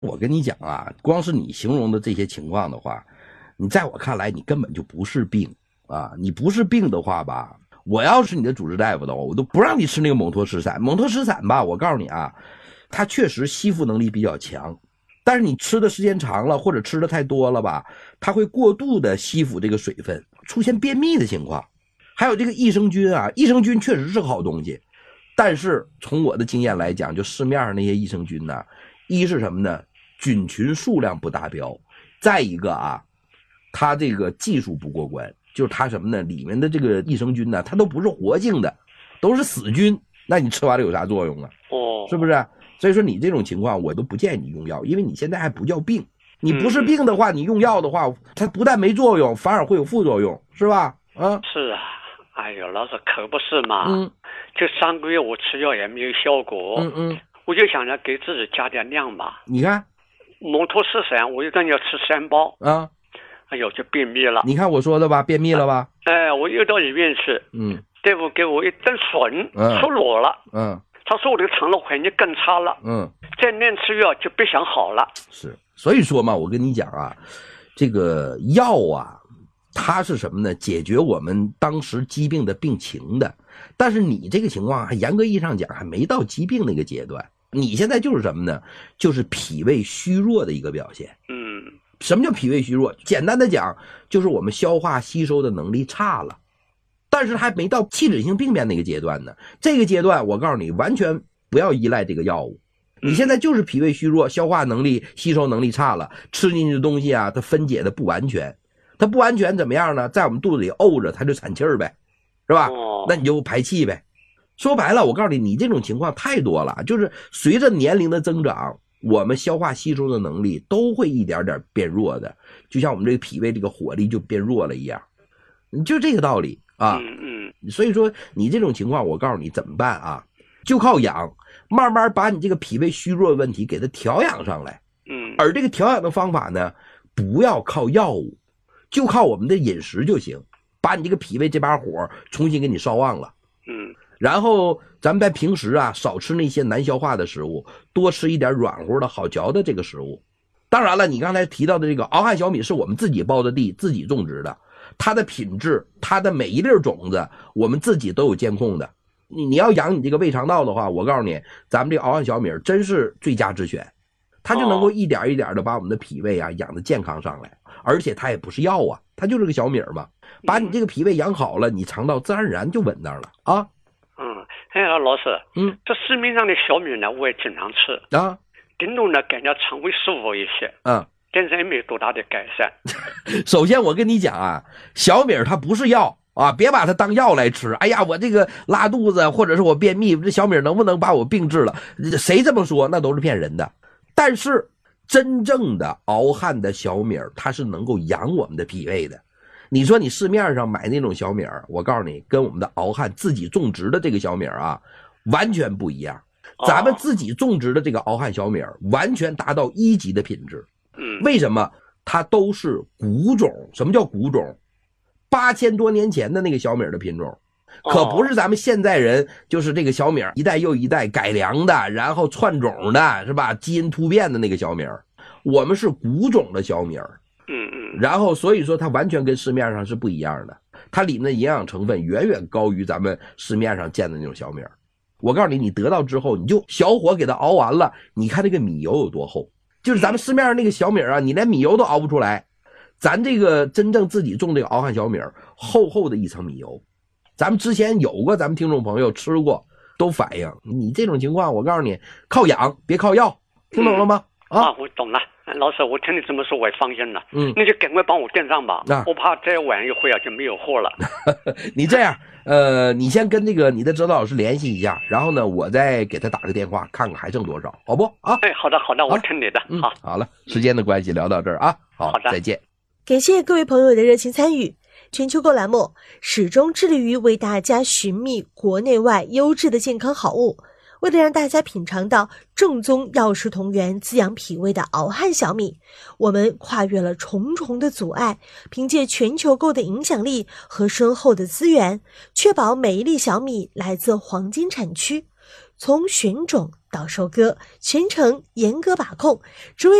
我跟你讲啊，光是你形容的这些情况的话，你在我看来你根本就不是病啊！你不是病的话吧，我要是你的主治大夫的话，我都不让你吃那个蒙脱石散。蒙脱石散吧，我告诉你啊，它确实吸附能力比较强，但是你吃的时间长了或者吃的太多了吧，它会过度的吸附这个水分，出现便秘的情况。还有这个益生菌啊，益生菌确实是个好东西，但是从我的经验来讲，就市面上那些益生菌呢，一是什么呢？菌群数量不达标，再一个啊，它这个技术不过关，就是它什么呢？里面的这个益生菌呢，它都不是活性的，都是死菌，那你吃完了有啥作用啊？是不是？所以说你这种情况我都不建议你用药，因为你现在还不叫病，你不是病的话，你用药的话，它不但没作用，反而会有副作用，是吧？ 是啊。哎呦，老师可不是嘛，就3个月我吃药也没有效果，我就想着给自己加点量嘛。 你看， 蒙脱石散我一顿要吃3包啊，哎呦就便秘了。 你看我说的吧，便秘了吧？ 我又到医院去，大夫给我一顿损，出裸了，他说我这个肠道环境更差了，再乱吃药就别想好了。 是，所以说嘛，我跟你讲啊，这个药啊。它是什么呢？解决我们当时疾病的病情的，但是你这个情况还严格意义上讲还没到疾病那个阶段，你现在就是什么呢？就是脾胃虚弱的一个表现。什么叫脾胃虚弱？简单的讲，就是我们消化吸收的能力差了，但是还没到器质性病变那个阶段呢。这个阶段我告诉你，完全不要依赖这个药物。你现在就是脾胃虚弱，消化能力、吸收能力差了，吃进去的东西啊，它分解的不完全。它不完全怎么样呢？在我们肚子里沤着，它就产气儿呗，是吧？那你就排气呗。说白了，我告诉你，你这种情况太多了，就是随着年龄的增长，我们消化吸收的能力都会一点点变弱的，就像我们这个脾胃这个火力就变弱了一样，就这个道理啊。所以说你这种情况，我告诉你怎么办啊？就靠养，慢慢把你这个脾胃虚弱的问题给它调养上来。而这个调养的方法呢，不要靠药物。就靠我们的饮食就行，把你这个脾胃这把火重新给你烧旺了。然后咱们在平时啊，少吃那些难消化的食物，多吃一点软乎的好嚼的这个食物。当然了，你刚才提到的这个敖汉小米是我们自己包的地，自己种植的，它的品质，它的每一粒种子，我们自己都有监控的。你要养你这个胃肠道的话，我告诉你，咱们这个敖汉小米真是最佳之选，它就能够一点一点的把我们的脾胃啊养得健康上来。而且它也不是药啊，它就是个小米嘛，把你这个脾胃养好了，你肠道自然而然就稳当了啊。 老师，这市面上的小米呢，我也经常吃啊，顶多呢感觉肠胃舒服一些，但是也没有多大的改善。 首先我跟你讲啊，小米它不是药啊，别把它当药来吃。哎呀，我这个拉肚子或者是我便秘，这小米能不能把我病治了？谁这么说那都是骗人的。但是真正的敖汉的小米它是能够养我们的脾胃的。你说你市面上买那种小米，我告诉你，跟我们的敖汉自己种植的这个小米啊，完全不一样。咱们自己种植的这个敖汉小米完全达到1级的品质。为什么？它都是古种。什么叫古种？8000多年前的那个小米的品种，可不是咱们现在人就是这个小米一代又一代改良的，然后窜种的，是吧？基因突变的那个小米，我们是古种的小米。然后所以说它完全跟市面上是不一样的，它里面的营养成分远远高于咱们市面上见的那种小米。我告诉你，你得到之后，你就小火给它熬完了，你看这个米油有多厚，就是咱们市面上那个小米啊，你连米油都熬不出来。咱这个真正自己种这个敖汉小米，厚厚的一层米油。咱们之前有过咱们听众朋友吃过，都反映你这种情况，我告诉你，靠养别靠药，听懂了吗？ 我懂了。老师，我听你这么说我也放心了。那就赶快帮我订上吧，我怕再晚一会儿就没有货了。 你这样，你先跟这个你的指导老师联系一下，然后呢，我再给他打个电话，看看还剩多少，好不啊？ 好的，我听你的。 好了，时间的关系聊到这儿啊，好的，再见。 感谢各位朋友的热情参与。全球购栏目始终致力于为大家寻觅国内外优质的健康好物。为了让大家品尝到正宗药食同源、滋养脾胃的敖汉小米，我们跨越了重重的阻碍，凭借全球购的影响力和深厚的资源，确保每一粒小米来自黄金产区， 从选种到收割，全程严格把控，只为